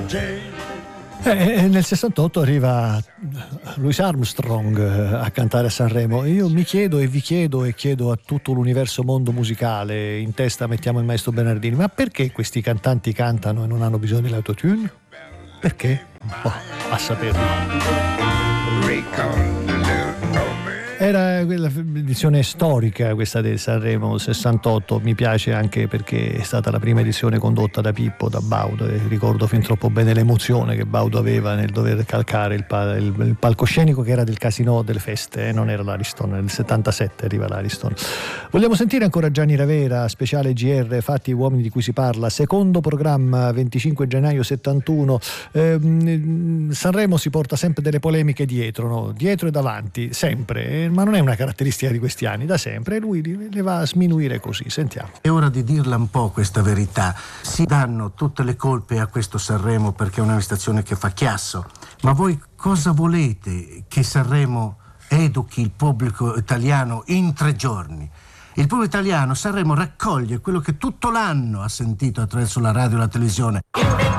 Nel 68 arriva Louis Armstrong a cantare a Sanremo. Io mi chiedo e vi chiedo e chiedo a tutto l'universo mondo musicale, in testa mettiamo il maestro Bernardini, ma perché questi cantanti cantano e non hanno bisogno dell'autotune? Perché? A saperlo. Era quella edizione storica, questa del Sanremo 68, mi piace anche perché è stata la prima edizione condotta da Pippo, da Baudo, e ricordo fin troppo bene l'emozione che Baudo aveva nel dover calcare il palcoscenico che era del Casino delle Feste, non era l'Ariston, nel 77 arriva l'Ariston. Vogliamo sentire ancora Gianni Ravera, speciale GR, Fatti uomini di cui si parla, secondo programma, 25 gennaio 71. Sanremo si porta sempre delle polemiche dietro, no? Dietro e davanti, sempre, ma non è una caratteristica di questi anni, da sempre, e lui le va a sminuire così. Sentiamo. È ora di dirla un po' questa verità. Si danno tutte le colpe a questo Sanremo perché è un'amministrazione che fa chiasso, ma voi cosa volete che Sanremo educhi il pubblico italiano in 3 giorni? Il pubblico italiano, Sanremo raccoglie quello che tutto l'anno ha sentito attraverso la radio e la televisione.